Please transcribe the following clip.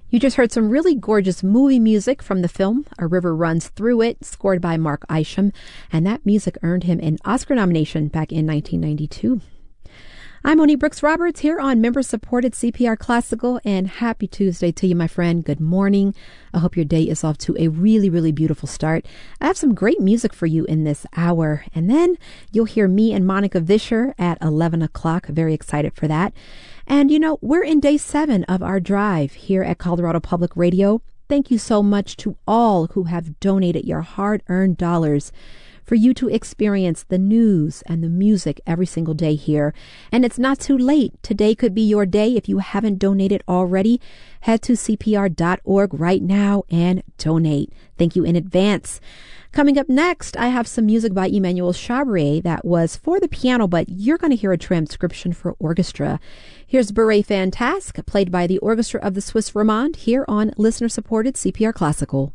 You just heard some really gorgeous movie music from the film A River Runs Through It, scored by Mark Isham, and that music earned him an Oscar nomination back in 1992. I'm Monique Brooks Roberts here on member-supported CPR Classical, and happy Tuesday to you, my friend. Good morning. I hope your day is off to a really, really beautiful start. I have some great music for you in this hour, and then you'll hear me and Monica Vischer at 11 o'clock. Very excited for that. And, you know, we're in day 7 of our drive here at Colorado Public Radio. Thank you so much to all who have donated your hard-earned dollars for you to experience the news and the music every single day here. And it's not too late. Today could be your day. If you haven't donated already, head to cpr.org right now and donate. Thank you in advance. Coming up next, I have some music by Emmanuel Chabrier that was for the piano, but you're going to hear a transcription for orchestra. Here's Beret Fantasque, played by the Orchestra of the Swiss Romande, here on listener-supported CPR Classical.